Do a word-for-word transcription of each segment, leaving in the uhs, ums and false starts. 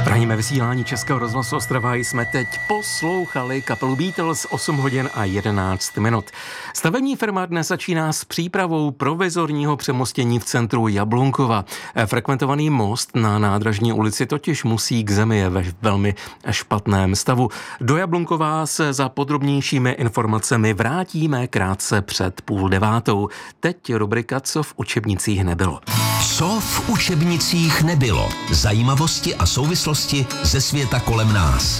Raníme vysílání Českého rozhlasu Ostrava jsme teď poslouchali kapelu Beatles osm hodin a jedenáct minut. Stavební firma dnes začíná s přípravou provizorního přemostění v centru Jablunkova. Frekventovaný most na Nádražní ulici totiž musí k zemi, je ve velmi špatném stavu. Do Jablunkova se za podrobnějšími informacemi vrátíme krátce před půl devátou. Teď rubrika Co v učebnicích nebylo. Co v učebnicích nebylo. Zajímavosti a souvislosti ze světa kolem nás.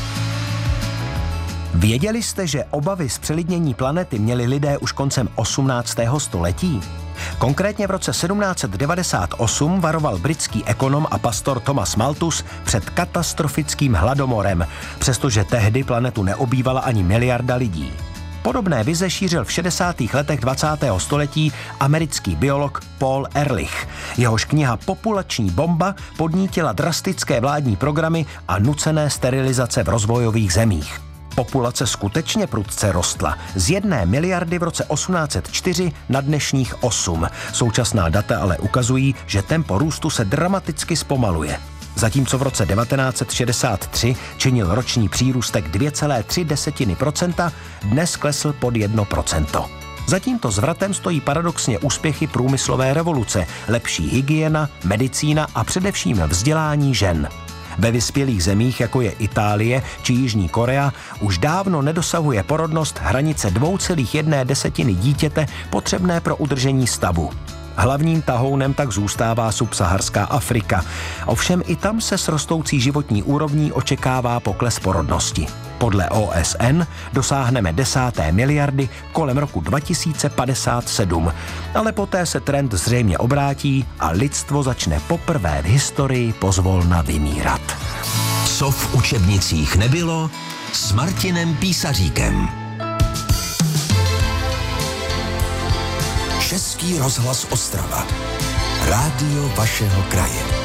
Věděli jste, že obavy z přelidnění planety měli lidé už koncem osmnáctého století? Konkrétně v roce sedmnáct set devadesát osm varoval britský ekonom a pastor Thomas Malthus před katastrofickým hladomorem, přestože tehdy planetu neobývala ani miliarda lidí. Podobné vize šířil v šedesátých letech dvacátého století americký biolog Paul Ehrlich. Jehož kniha Populační bomba podnítila drastické vládní programy a nucené sterilizace v rozvojových zemích. Populace skutečně prudce rostla. Z jedné miliardy v roce osmnáct set čtyři na dnešních osm. Současná data ale ukazují, že tempo růstu se dramaticky zpomaluje. Zatímco v roce devatenáct set šedesát tři činil roční přírůstek dvě celé tři procenta, dnes klesl pod jedno procento. Za tímto zvratem stojí paradoxně úspěchy průmyslové revoluce, lepší hygiena, medicína a především vzdělání žen. Ve vyspělých zemích, jako je Itálie či Jižní Korea, už dávno nedosahuje porodnost hranice dvě celé jedna dítěte potřebné pro udržení stavu. Hlavním tahounem tak zůstává subsaharská Afrika. Ovšem i tam se s rostoucí životní úrovní očekává pokles porodnosti. Podle O S N dosáhneme desáté miliardy kolem roku dva tisíce padesát sedm, ale poté se trend zřejmě obrátí a lidstvo začne poprvé v historii pozvolna vymírat. Co v učebnicích nebylo s Martinem Písaříkem. Český rozhlas Ostrava. Rádio vašeho kraje.